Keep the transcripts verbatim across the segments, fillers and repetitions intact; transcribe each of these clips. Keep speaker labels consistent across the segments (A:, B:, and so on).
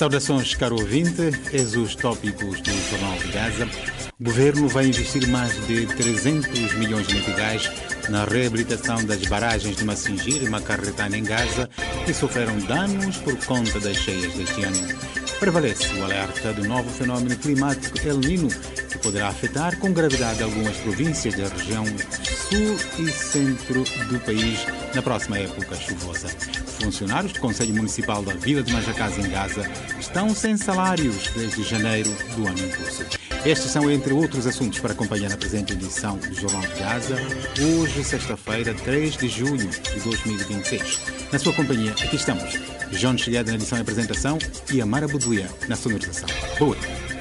A: Saudações, caro ouvinte. Eis os tópicos do Jornal de Gaza. O governo vai investir mais de trezentos milhões de meticais na reabilitação das barragens de Massinjir e Macarretana em Gaza, que sofreram danos por conta das cheias deste ano. Prevalece o alerta do novo fenômeno climático El Niño, que poderá afetar com gravidade algumas províncias da região sul e centro do país na próxima época chuvosa. Funcionários do Conselho Municipal da Vila de Majacás, em Gaza, estão sem salários desde janeiro do ano em curso. Estes são, entre outros assuntos, para acompanhar na presente edição do Jornal de Gaza, hoje, sexta-feira, três de julho de dois mil e vinte e seis. Na sua companhia, aqui estamos, João Chilhada na edição e apresentação e Amara Buduia na sonorização. Boa!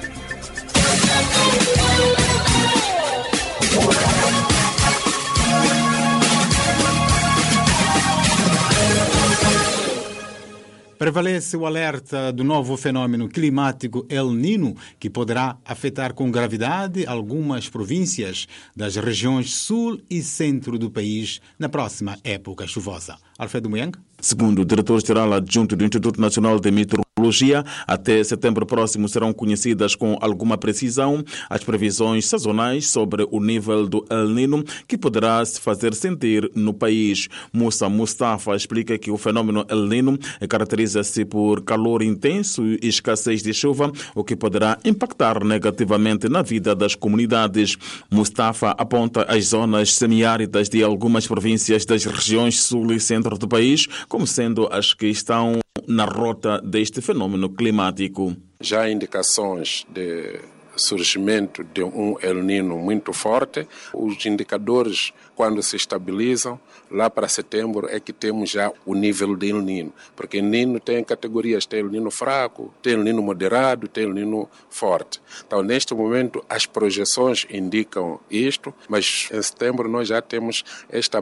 A: Prevalece o alerta do novo fenômeno climático El Niño, que poderá afetar com gravidade algumas províncias das regiões sul e centro do país na próxima época chuvosa. Alfredo Muyang?
B: Segundo o diretor-geral adjunto do Instituto Nacional de Meteorologia, até setembro próximo serão conhecidas com alguma precisão as previsões sazonais sobre o nível do El Niño, que poderá se fazer sentir no país. Moussa Mustafa explica que o fenômeno El Niño caracteriza-se por calor intenso e escassez de chuva, o que poderá impactar negativamente na vida das comunidades. Mustafa aponta as zonas semiáridas de algumas províncias das regiões sul e centro do país como sendo as que estão na rota deste fenômeno climático.
C: Já há indicações de surgimento de um El Niño muito forte. Os indicadores, quando se estabilizam, lá para setembro é que temos já o nível de El Niño. Porque El Niño tem categorias, tem El Niño fraco, tem El Niño moderado, tem El Niño forte. Então, neste momento, as projeções indicam isto, mas em setembro nós já temos esta